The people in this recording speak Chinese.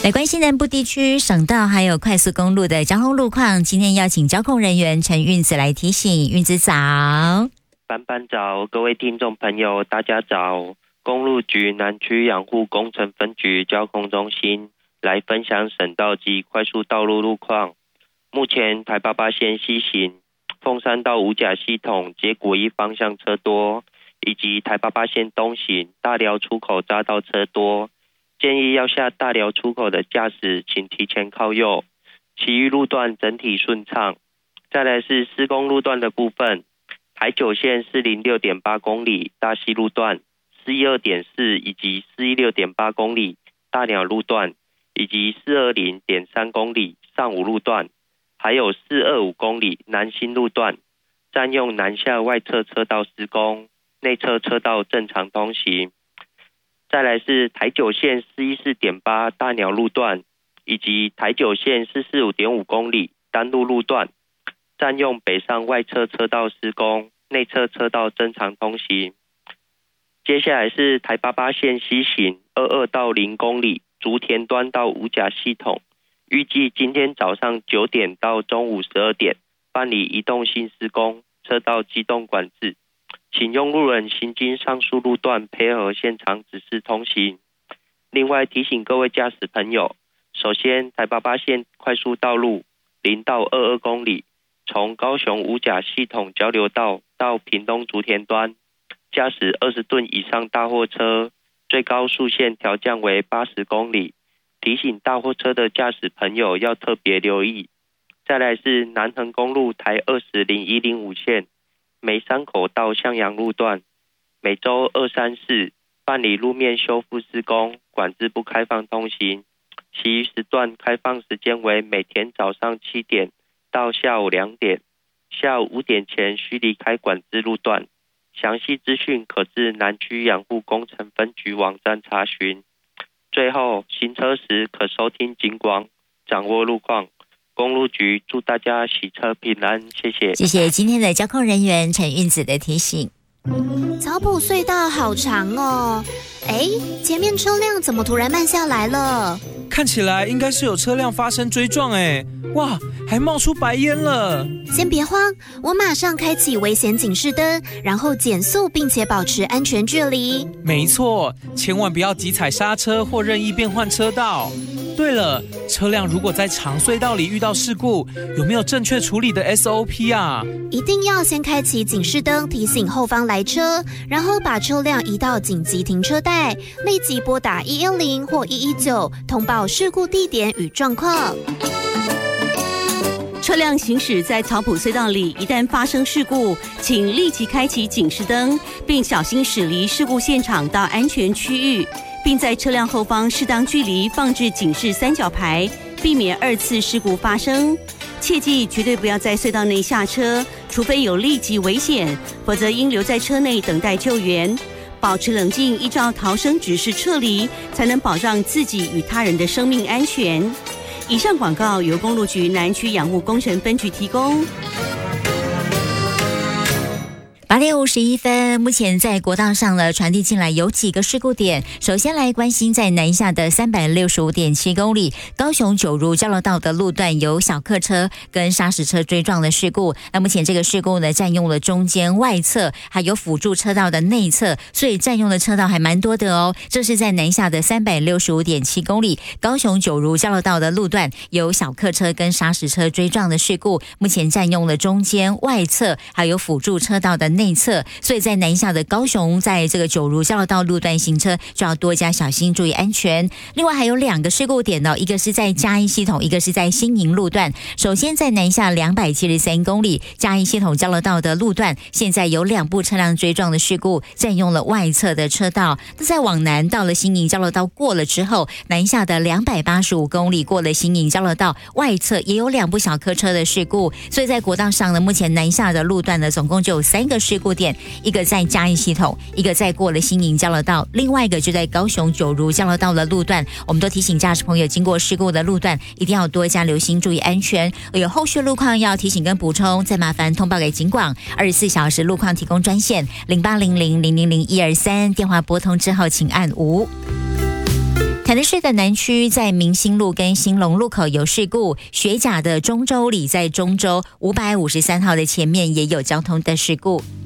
来关心南部地区省道还有快速公路的交通路况，今天邀请交控人员陈运子来提醒。运子早。 班班早，各位听众朋友大家早。公路局南区养护工程分局交控中心来分享省道及快速道路路况。目前台88线西行凤山到五甲系统结果一方向车多，以及台88线东行大寮出口匝道车多，建议要下大寮出口的驾驶请提前靠右，其余路段整体顺畅。再来是施工路段的部分，台9线406.8公里大溪路段412.4以及416.8公里大鸟路段，以及420.3公里上武路段，还有425公里南新路段，占用南下外侧车道施工，内侧车道正常通行。再来是台9线414.8大鸟路段，以及台9线445.5公里丹路路段，占用北上外侧车道施工，内侧车道正常通行。接下来是台88线西行22到0公里竹田端到五甲系统，预计今天早上9点到中午12点办理移动性施工，车道机动管制，请用路人行经上述路段配合现场指示通行。另外提醒各位驾驶朋友，首先台88线快速道路0到22公里，从高雄五甲系统交流道到屏东竹田端，驾驶20吨以上大货车最高速限调降为80公里，提醒大货车的驾驶朋友要特别留意。再来是南横公路台20、01、05线梅山口到向阳路段，每周2、3、4办理路面修复施工，管制不开放通行，其余时段开放时间为每天早上7点到下午2点，下午5点前需离开管制路段。详细资讯可至南区养护工程分局网站查询。最后，行车时可收听警广，掌握路况。公路局祝大家洗车平安，谢谢。 谢谢今天的交控人员陈运子的提醒。 草埔隧道好长哦，前面车辆怎么突然慢下来了？ 看起来应该是有车辆发生追撞哇，还冒出白烟了。 先别慌，我马上开启危险警示灯，然后减速并且保持安全距离。 没错，千万不要急踩刹车或任意变换车道。对了，车辆如果在长隧道里遇到事故，有没有正确处理的 SOP 啊？ 一定要先开启警示灯提醒后方来车，然后把车辆移到紧急停车带，立即拨打110或119通报事故地点与状况。 车辆行驶在草埔隧道里，一旦发生事故，请立即开启警示灯，并小心驶离事故现场到安全区域，并在车辆后方适当距离放置警示三角牌，避免2次事故发生。切记绝对不要在隧道内下车，除非有立即危险，否则应留在车内等待救援。保持冷静，依照逃生指示撤离，才能保障自己与他人的生命安全。以上广告由公路局南区养护工程分局提供。 8点51分，目前在国道上了传递进来有几个事故点。首先来关心在南下的365.7公里高雄九如交流道的路段有小客车跟砂石车追撞的事故。那目前这个事故呢，占用了中间外侧还有辅助车道的内侧，所以占用的车道还蛮多的哦。这是在南下的365.7公里高雄九如交流道的路段有小客车跟砂石车追撞的事故，目前占用了中间外侧还有辅助车道的内侧，所以在南下的高雄，在这个九如交流道路段行车就要多加小心，注意安全。另外还有2个事故点一个是在嘉义系统，一个是在新营路段。首先在南下273公里嘉义系统交流道的路段，现在有2部车辆追撞的事故，占用了外侧的车道。那在往南到了新营交流道过了之后，南下的285公里过了新营交流道外侧也有2部小客车的事故，所以在国道上呢，目前南下的路段呢，总共就有3个事故点，一个在嘉义系统，一个在过了新营交流道，另外一个就在高雄九如交流道的路段。我们都提醒驾驶朋友，经过事故的路段一定要多加留心，注意安全。有后续路况要提醒跟补充，再麻烦通报给警广24小时路况提供专线0800000123，电话拨通之后请按5。 台南市的南区在明兴路跟兴隆路口有事故，学甲的中州里在中州553号的前面也有交通的事故。